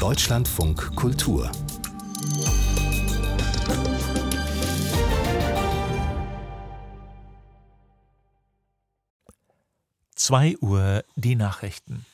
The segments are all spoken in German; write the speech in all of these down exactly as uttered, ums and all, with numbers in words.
Deutschlandfunk Kultur. zwei Uhr die Nachrichten.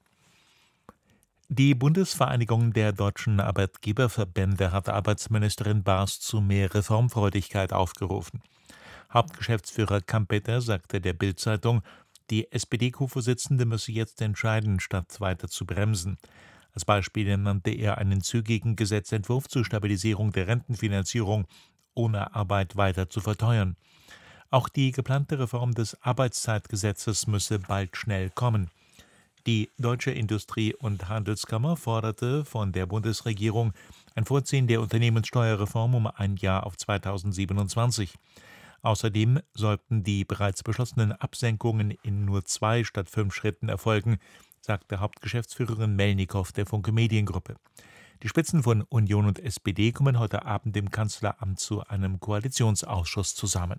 Die Bundesvereinigung der deutschen Arbeitgeberverbände hat Arbeitsministerin Baas zu mehr Reformfreudigkeit aufgerufen. Hauptgeschäftsführer Kampeter sagte der Bild-Zeitung, die S P D-Co-Vorsitzende müsse jetzt entscheiden, statt weiter zu bremsen. Als Beispiel nannte er einen zügigen Gesetzentwurf zur Stabilisierung der Rentenfinanzierung, ohne Arbeit weiter zu verteuern. Auch die geplante Reform des Arbeitszeitgesetzes müsse bald schnell kommen. Die Deutsche Industrie- und Handelskammer forderte von der Bundesregierung ein Vorziehen der Unternehmenssteuerreform um ein Jahr auf zweitausendsiebenundzwanzig. Außerdem sollten die bereits beschlossenen Absenkungen in nur zwei statt fünf Schritten erfolgen, sagte Hauptgeschäftsführerin Melnikow der Funke Mediengruppe. Die Spitzen von Union und S P D kommen heute Abend im Kanzleramt zu einem Koalitionsausschuss zusammen.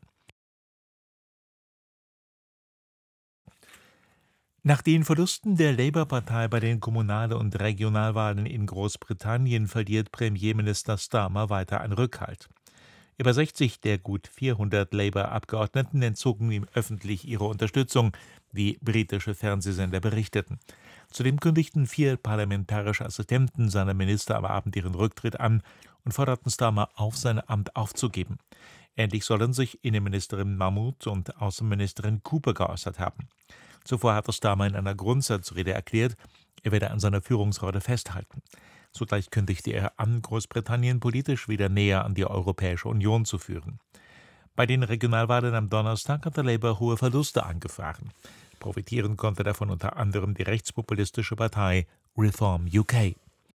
Nach den Verlusten der Labour-Partei bei den Kommunal- und Regionalwahlen in Großbritannien verliert Premierminister Starmer weiter an Rückhalt. Über sechzig der gut vierhundert Labour-Abgeordneten entzogen ihm öffentlich ihre Unterstützung, wie britische Fernsehsender berichteten. Zudem kündigten vier parlamentarische Assistenten seiner Minister am Abend ihren Rücktritt an und forderten Starmer auf, sein Amt aufzugeben. Ähnlich sollen sich Innenministerin Mahmood und Außenministerin Cooper geäußert haben. Zuvor hatte Starmer in einer Grundsatzrede erklärt, er werde an seiner Führungsrolle festhalten. Zugleich kündigte er an, Großbritannien politisch wieder näher an die Europäische Union zu führen. Bei den Regionalwahlen am Donnerstag hatte Labour hohe Verluste eingefahren. Profitieren konnte davon unter anderem die rechtspopulistische Partei Reform U K.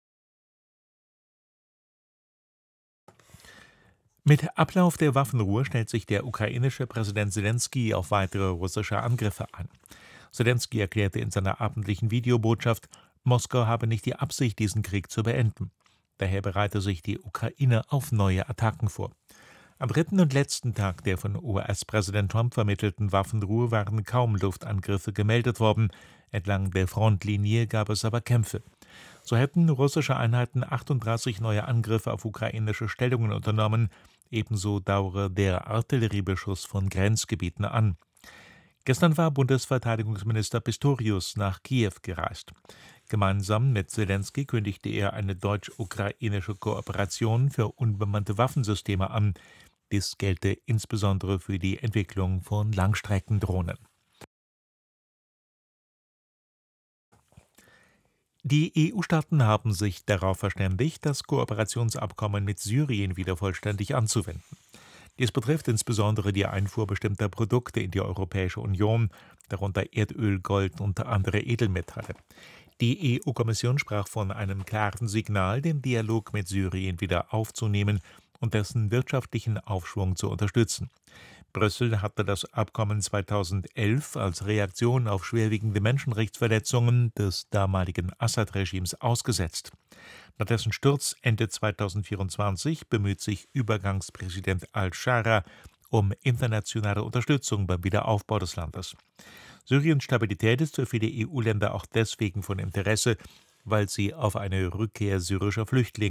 Mit Ablauf der Waffenruhe stellt sich der ukrainische Präsident Selenskyj auf weitere russische Angriffe ein. Selenskyj erklärte in seiner abendlichen Videobotschaft, Moskau habe nicht die Absicht, diesen Krieg zu beenden. Daher bereite sich die Ukraine auf neue Attacken vor. Am dritten und letzten Tag der von U S-Präsident Trump vermittelten Waffenruhe waren kaum Luftangriffe gemeldet worden. Entlang der Frontlinie gab es aber Kämpfe. So hätten russische Einheiten achtunddreißig neue Angriffe auf ukrainische Stellungen unternommen. Ebenso dauere der Artilleriebeschuss von Grenzgebieten an. Gestern war Bundesverteidigungsminister Pistorius nach Kiew gereist. Gemeinsam mit Selenskyj kündigte er eine deutsch-ukrainische Kooperation für unbemannte Waffensysteme an. Dies gelte insbesondere für die Entwicklung von Langstreckendrohnen. Die E U-Staaten haben sich darauf verständigt, das Kooperationsabkommen mit Syrien wieder vollständig anzuwenden. Dies betrifft insbesondere die Einfuhr bestimmter Produkte in die Europäische Union, darunter Erdöl, Gold und andere Edelmetalle. Die E U-Kommission sprach von einem klaren Signal, den Dialog mit Syrien wieder aufzunehmen und dessen wirtschaftlichen Aufschwung zu unterstützen. Brüssel hatte das Abkommen zweitausendelf als Reaktion auf schwerwiegende Menschenrechtsverletzungen des damaligen Assad-Regimes ausgesetzt. Nach dessen Sturz Ende zweitausendvierundzwanzig bemüht sich Übergangspräsident al-Shara um internationale Unterstützung beim Wiederaufbau des Landes. Syriens Stabilität ist für viele E U-Länder auch deswegen von Interesse, weil sie auf eine Rückkehr syrischer Flüchtlinge